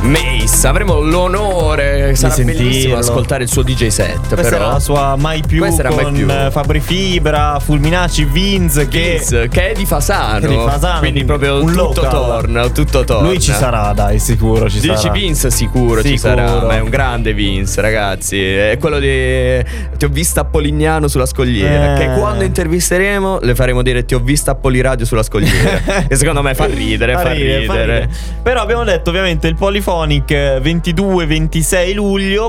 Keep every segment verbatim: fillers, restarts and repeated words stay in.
Mace, avremo l'onore, sarà sentirlo. bellissimo ascoltare il suo D J set. Questa però era la sua Mai Più Questa era con Mai Più. Fabri Fibra, Fulminacci, Vince che, Vince, che è di Fasano, Che è di Fasano, quindi proprio un tutto local. torna, tutto torna. lui ci sarà, dai, sicuro ci Dici sarà. Vince sicuro, ci Sicuro. sarà. Ma è un grande Vince, ragazzi. È quello di Ti ho vista a Polignano sulla scogliera, Eh. che quando intervisteremo le faremo dire ti ho vista a Poliradio sulla scogliera. E secondo me fa ridere, fa, Fa ridere, ridere, fa ridere. Però abbiamo detto ovviamente il Polyphonic ventidue ventisei luglio,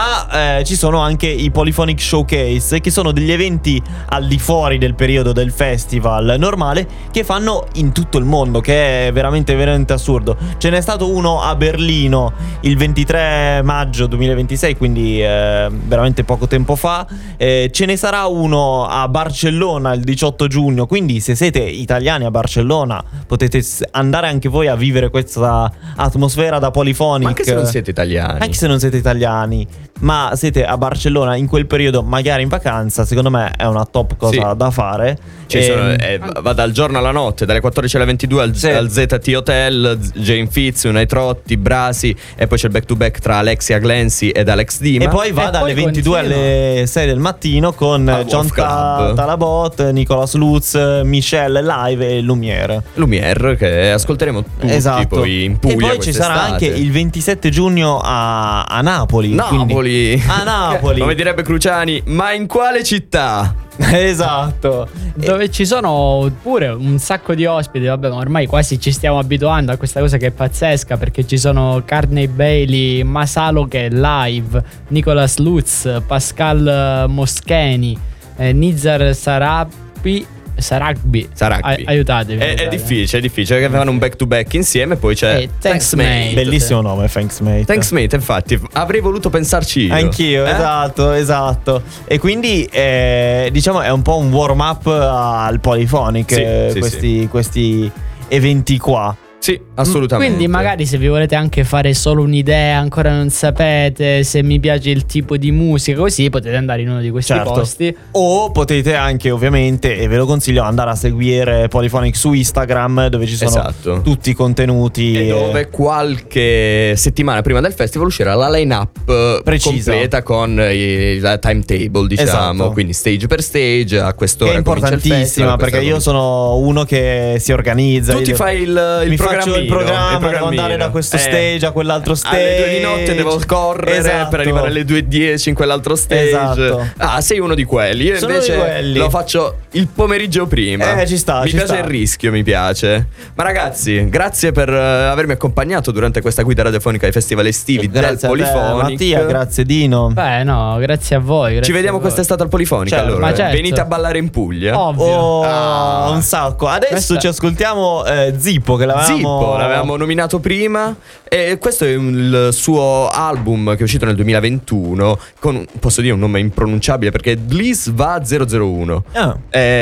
ma eh, ci sono anche i Polyphonic Showcase, che sono degli eventi al di fuori del periodo del festival normale che fanno in tutto il mondo, che è veramente veramente assurdo. Ce n'è stato uno a Berlino il ventitré maggio duemilaventisei, quindi eh, veramente poco tempo fa. Eh, ce ne sarà uno a Barcellona il diciotto giugno, quindi se siete italiani a Barcellona potete s- andare anche voi a vivere questa atmosfera da Polyphonic. Ma anche se non siete italiani. Anche se non siete italiani, ma siete a Barcellona in quel periodo, magari in vacanza, secondo me è una top cosa Sì. da fare. Ci E- sono, eh, va dal giorno alla notte, dalle quattordici alle ventidue al, Sì. al Z T Hotel, Z- Jane Fitz, Unai Trotti, Brasi, e poi c'è il back to back tra Alexia Glancy ed Alex Dima. E poi va E dalle poi ventidue continua. alle sei del mattino con Al John Wolf Ta- Club. Talabot, Nicolas Lutz, Michelle Live e Lumiere. Lumiere, che ascolteremo tutti Esatto. poi in Puglia. E poi ci sarà quest'estate. anche il ventisette giugno a, a Napoli. Napoli. quindi- A Napoli. Come direbbe Cruciani, ma in quale città? Esatto. Dove ci sono pure un sacco di ospiti. Vabbè, ma ormai quasi ci stiamo abituando a questa cosa che è pazzesca, perché ci sono Carney Bailey, Masalo che è live, Nicolas Lutz, Pascal Moscheni, eh, Nizar Sarabi Saragbi. Saragbi. Ai- aiutatemi. È, è aiutatemi. difficile, è difficile che fanno un back to back insieme. Poi c'è Eh, Thanks Mate. Bellissimo nome, Thanks Mate. Thanks Mate, infatti avrei voluto pensarci io. Anch'io, Eh? esatto, esatto. E quindi eh, diciamo è un po' un warm up al Polyphonic, Sì, eh, sì, questi, questi eventi qua. Sì, assolutamente. Quindi magari se vi volete anche fare solo un'idea, ancora non sapete se mi piace il tipo di musica, così potete andare in uno di questi Certo. posti. O potete anche, ovviamente, e ve lo consiglio, andare a seguire Polyphonic su Instagram, dove ci sono Esatto. tutti i contenuti. E dove qualche settimana prima del festival uscirà la line-up Precisa. completa con i- la timetable, diciamo. Esatto. Quindi stage per stage, a Che quest'ora è comincia il importantissima, festival, a perché io quest'ora sono uno che si organizza. Tu io ti devo- fai il, il mi faccio il programmino, programma, devo programmino. andare da questo Eh, stage a quell'altro stage. Alle due di notte devo correre Esatto. per arrivare alle due e dieci in quell'altro stage. Esatto. Ah, sei uno di quelli. Io Sono invece di quelli. lo faccio il pomeriggio prima. Eh, ci sta, Mi ci piace sta. il rischio, mi piace. Ma ragazzi, grazie per eh, avermi accompagnato durante questa guida radiofonica ai festival estivi del Grazie a te, Polyphonic. Mattia, grazie Dino. Beh, no, grazie a voi. grazie Ci vediamo a voi. quest'estate al Polyphonic. Certo, allora, ma certo. venite a ballare in Puglia. Ovvio. Oh, Ah. un sacco. Adesso Questa- ci ascoltiamo eh, Zippo, che l'avevamo Zippo, l'avevamo nominato prima. E questo è un- il suo album che è uscito nel duemilaventuno. Con, posso dire, un nome impronunciabile perché Dlisva zero zero uno. Ah,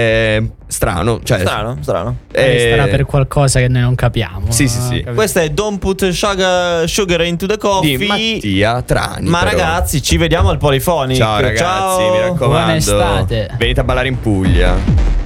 È strano, cioè, strano, strano. Eh, è- starà per qualcosa che noi non capiamo. Sì, sì, sì. Capito? Questo è Don't Put Sugar, sugar into the di Coffee. Mattia Trani. Ma però. ragazzi, ci vediamo al Polyphonic. Ciao ragazzi, Ciao. mi raccomando. Buona estate. Venite a ballare in Puglia.